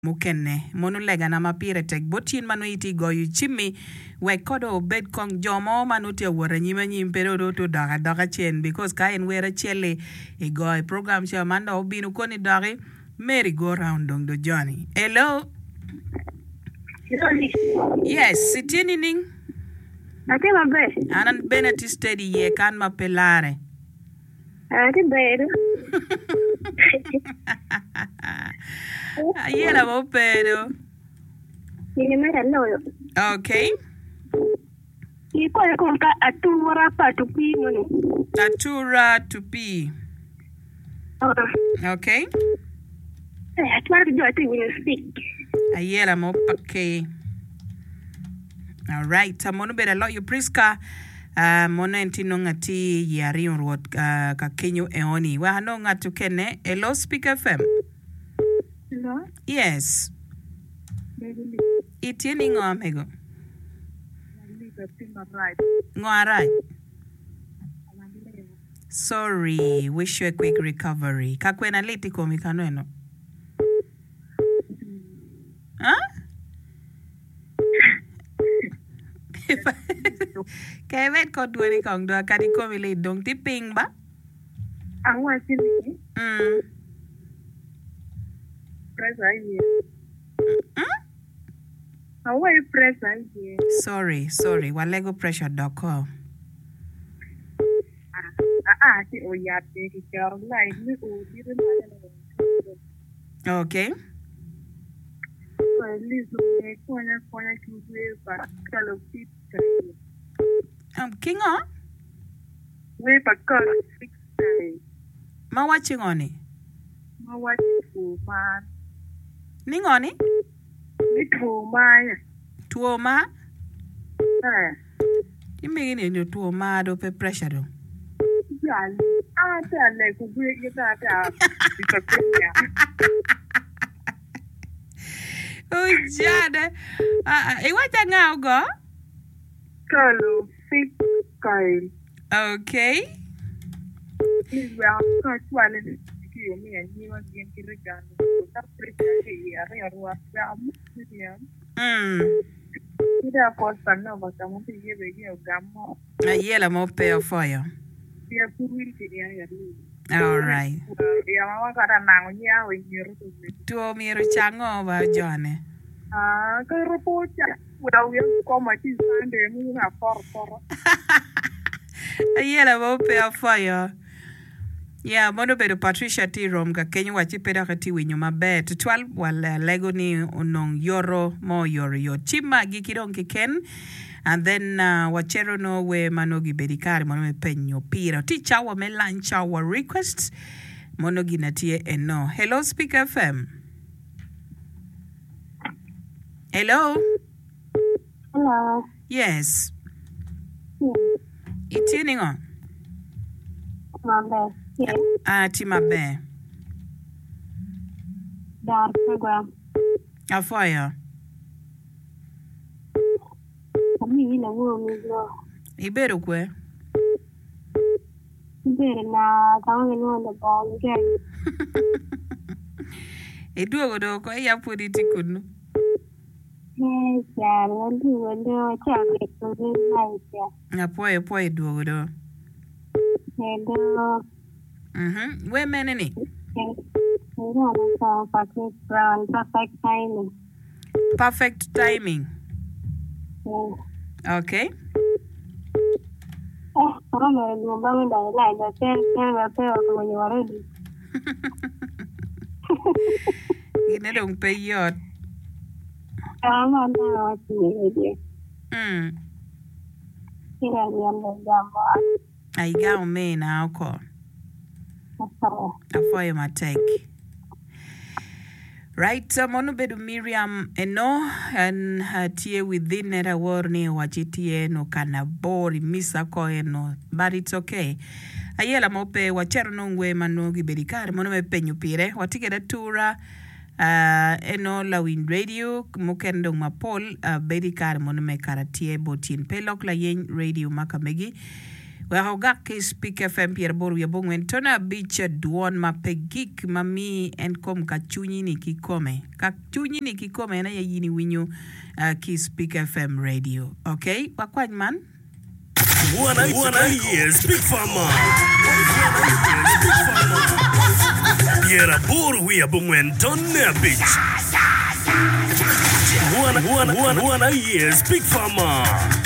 mukene monu lega na mapire tek botin manu iti goyu chimi we kodo bed kong jomo manu te wora nyima nyimpero do to daga chen because ka en wera chele e goy program cha manda obinu koni dagi merry go round dong do Johnny. Hello. Yes, sitini ning. Ate mabe. Anan benati steady ye kan mapelare. Ate bedo. Yela mo pero. Ni mera loyo. Okay. Iko ko ka atura pa tupi mono. Atura tupi. Okay. Atwara jo ati we speak. Ayela mo pake. All right. Tamono beda lo you Priska. Mono entino ngati yari onruot ka kenyo eoni. Wa hano ngatu kene. Hello Speak FM. Hello? Yes. Itieni ngo amego. Ngo arai. Sorry. Wish you a quick recovery. Kakwena liti komikano eno. Huh? Kevin ko duani kong doa kadi ko mili dong ti ping ba? Ang wasili. Presa ye. Away presa ye. Sorry. Walego pressure.com. Si oyate ki kar like ni o dire na. Okay. Lizo me konya kiwe pa kalo pit. Kingo? We pa kalo fix day. Ma watching on it. Ma watching for man. Ningoni? Ni tuoma. Tuoma? Imi gini nyo tuoma do pe pressure do. Yali. Tale kubwe kita ta. Bitakunya. Oh, Jada. Iwacha nga ugo? Kalo fix kyle. Okay. Please we are catching it. You me and you again kirigan. Ta pressure ya ruwa ya mu. Ida posta no basta mo tiye begi o gammo. Ayela mo pay for you. Ya kurwil ke ya lu. All right. Ya mama kada nango nya we nyiru to. Tuo miru chango ba Johnny. Ka repocha. Wala we ko ma ti sande mu na for. Ayela mo pay for you. Yeah, mono bedo Patricia T. Rom ka Kenya wachi peda kati winyo mabe. Tutwal wala lego ni unong yoro mo yoro yo. Chima gikidong kiken. And then wachero no we manogi bedikari mono me penyo pira. Ticha wa me lancha wa requests. Monogi natie eno. Hello Speak FM. Hello? Hello. Yes. Itieni ngo? Mabe. Timabe. Dar program. Afoya. Kami ina wo mi lo. Ibero kwe? Ibere na kama no the ball game. Eduogo do ko ya pudi tikunu. Yes, ya, wando chake to the night. Apoye eduogo do. Hello. Where menene? Perfect timing. Perfect timing. Okay. Ine dong peyot. Aiga me na ako. Afoye matek. Right, mono bedu Miriam eno and tie within era warni wachitie no kanabori misa ko eno, but it's okay. Ayela mope wachero nongwe manogi bedikari mono me penyu pire watike da tura eno la Wind Radio mukendo mapol bedikari mono me karatie botin pelok la yen radio makamegi Wahoga ke Speak FM Pierre Boru ya bongwen tona bicha duon mapegik mami en kom kachunyi ni kikome. Kachunyi ni kikome na ya yini winyo ki Speak FM radio. Okay? Wakwany man? Wanna hear Speak Farmer. Pierre Boru ya bongwen tona bitch. Wanna hear Speak Farmer.